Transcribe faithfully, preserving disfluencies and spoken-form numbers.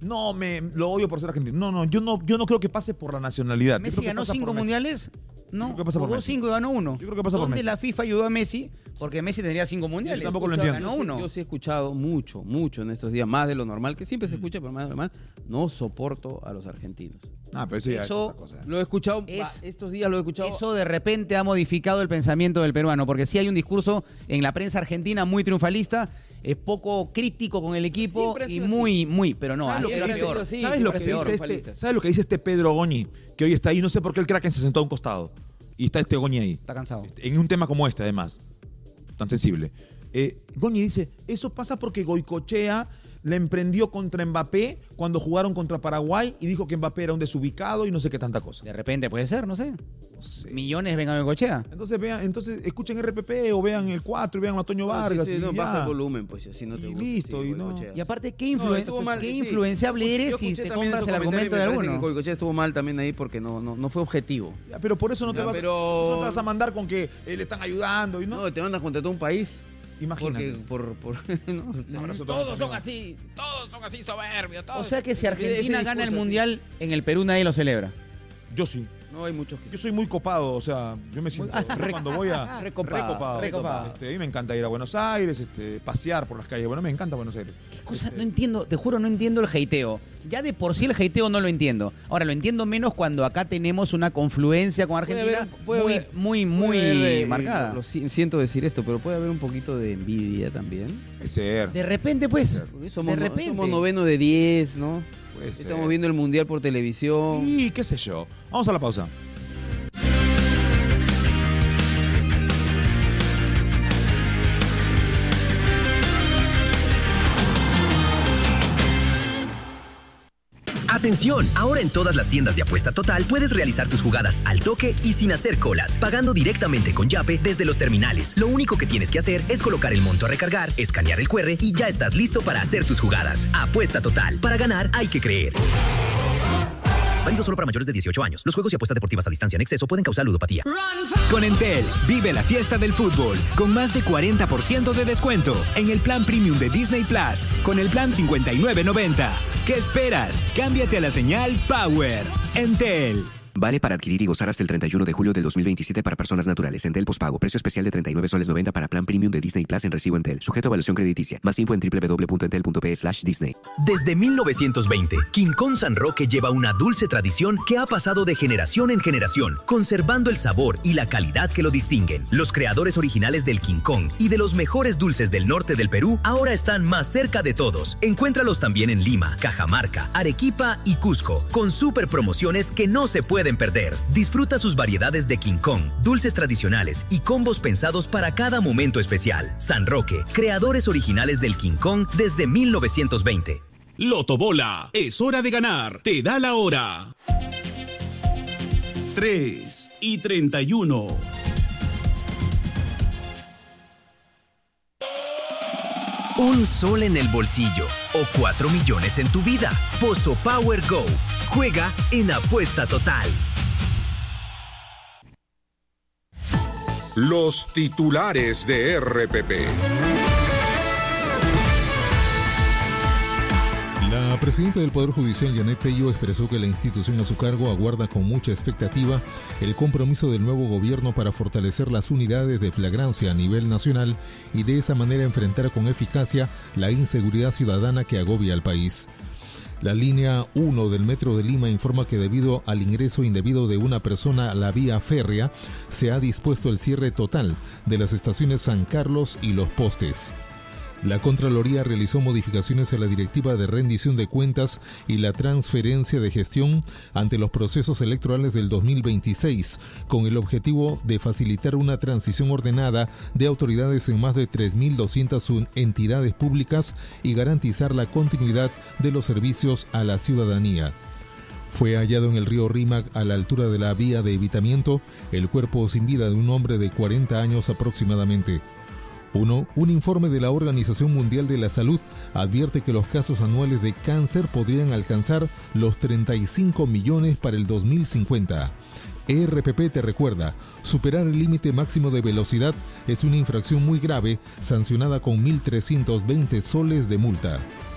No, me lo odio por ser argentino. No, no, yo no, yo no creo que pase por la nacionalidad. ¿Messi ganó cinco mundiales? No, jugó cinco y ganó uno. Yo creo que pasa por ¿Dónde Messi? la FIFA ayudó a Messi? Porque Messi tendría cinco mundiales. Yo tampoco lo entiendo. Ganó uno. Yo sí he escuchado mucho, mucho en estos días, más de lo normal, que siempre se escucha, pero más de lo normal. No soporto a los argentinos. Ah, pero eso ya Eso- es otra cosa. Lo he escuchado, Es- va, estos días lo he escuchado. Eso de repente ha modificado el pensamiento del peruano, porque sí hay un discurso en la prensa argentina muy triunfalista, es poco crítico con el equipo Siempre ha y sido muy, muy, pero no, ¿Sabes lo es que peor. dice? peor, sí, ¿Sabes lo que siempre dice peor, este? triunfalista. ¿Sabes lo que dice este Pedro Goñi? Que hoy está ahí, no sé por qué el Kraken se sentó a un costado. Y está este Goñi ahí. Está cansado. En un tema como este, además. Tan sensible. Eh, Goñi dice, eso pasa porque Goicochea le emprendió contra Mbappé cuando jugaron contra Paraguay y dijo que Mbappé era un desubicado y no sé qué tanta cosa. De repente puede ser, no sé. No sé. Millones vengan a Cochea. Entonces vean, entonces escuchen R P P o vean el cuatro y vean a Toño No, sí, Vargas sí, y no, ya. baja el volumen, pues, si así no te Y gusta. listo, sí, y no- Goicoechea. Y aparte, ¿qué, No, influen- estuvo mal, qué sí. influenciable Yo eres escuché si te también compras esos el argumento de comentarios, me parece alguno? que Goicoechea estuvo mal también ahí porque no, no, no fue objetivo. Ya, pero por eso no te, Ya, vas, pero- por eso no te vas a mandar con que eh, le están ayudando y no. No, te mandas contra todo un país. Imagínate. Porque, por, por, ¿no? O sea, abrazo a todos todos los son amigos. así, todos son así soberbios. Todos. O sea que si Ese- Argentina ese gana el discurso, Mundial, en el Perú nadie lo celebra. Yo sí. sí. No hay muchos que Yo soy muy copado, o sea, yo me siento yo cuando voy a Recopado, recopado. recopado. Este, a mí me encanta ir a Buenos Aires, este, pasear por las calles. Bueno, me encanta Buenos Aires. ¿Qué cosa? Este, No entiendo, te juro, no entiendo el hateo. Ya de por sí el hateo no lo entiendo. Ahora, lo entiendo menos cuando acá tenemos una confluencia con Puede Argentina haber- puede muy, haber- muy, muy puede haber, eh, marcada. Lo, lo si- siento decir esto, pero puede haber un poquito de envidia también. Puede ser. De repente, pues, Porque Somos, de no- repente. somos noveno de diez, ¿no? Puede ser. Estamos viendo el Mundial por televisión. Y qué sé yo. Vamos a la pausa. Atención, ahora en todas las tiendas de Apuesta Total puedes realizar tus jugadas al toque y sin hacer colas, pagando directamente con Yape desde los terminales. Lo único que tienes que hacer es colocar el monto a recargar, escanear el Q R y ya estás listo para hacer tus jugadas. Apuesta Total, para ganar hay que creer. Válido solo para mayores de dieciocho años. Los juegos y apuestas deportivas a distancia en exceso pueden causar ludopatía. Con Entel, vive la fiesta del fútbol con más de cuarenta por ciento de descuento en el plan premium de Disney Plus con el plan cincuenta y nueve noventa. ¿Qué esperas? Cámbiate a la señal Power. Entel. Vale para adquirir y gozar hasta el treinta y uno de julio del dos mil veintisiete para personas naturales. Entel pospago. Precio especial de treinta y nueve soles noventa para plan premium de Disney Plus en recibo Entel. Sujeto a evaluación crediticia. Más info en doble u doble u doble u punto entel punto pe slash Disney. Desde mil novecientos veinte, King Kong San Roque lleva una dulce tradición que ha pasado de generación en generación, conservando el sabor y la calidad que lo distinguen. Los creadores originales del King Kong y de los mejores dulces del norte del Perú ahora están más cerca de todos. Encuéntralos también en Lima, Cajamarca, Arequipa y Cusco, con super promociones que no se pueden perder. Disfruta sus variedades de King Kong, dulces tradicionales y combos pensados para cada momento especial. San Roque, creadores originales del King Kong desde mil novecientos veinte. Lotobola, es hora de ganar, te da la hora. tres y treinta y uno. Un sol en el bolsillo o cuatro millones en tu vida. Pozo Power Go. Juega en Apuesta Total. Los titulares de R P P. La presidenta del Poder Judicial, Yanet Tello, expresó que la institución a su cargo aguarda con mucha expectativa el compromiso del nuevo gobierno para fortalecer las unidades de flagrancia a nivel nacional y de esa manera enfrentar con eficacia la inseguridad ciudadana que agobia al país. La línea uno del Metro de Lima informa que debido al ingreso indebido de una persona a la vía férrea, se ha dispuesto el cierre total de las estaciones San Carlos y Los Postes. La Contraloría realizó modificaciones a la Directiva de Rendición de Cuentas y la Transferencia de Gestión ante los procesos electorales del dos mil veintiséis, con el objetivo de facilitar una transición ordenada de autoridades en más de tres mil doscientas entidades públicas y garantizar la continuidad de los servicios a la ciudadanía. Fue hallado en el río Rímac, a la altura de la vía de evitamiento, el cuerpo sin vida de un hombre de cuarenta años aproximadamente. Uno, un informe de la Organización Mundial de la Salud advierte que los casos anuales de cáncer podrían alcanzar los treinta y cinco millones para el dos mil cincuenta. R P P te recuerda, superar el límite máximo de velocidad es una infracción muy grave, sancionada con mil trescientos veinte soles de multa.